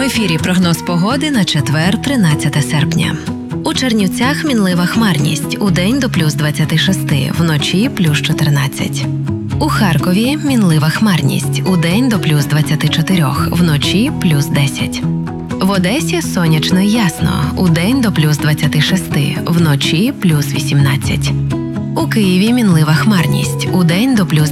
ефірі прогноз погоди на четвер, 13 серпня. У Чернівцях мінлива хмарність, удень до плюс 26, вночі плюс 14. У Харкові мінлива хмарність, удень до плюс 24, вночі плюс 10. В Одесі сонячно й ясно, удень до плюс 26, вночі плюс 18. У Києві мінлива хмарність, удень до плюс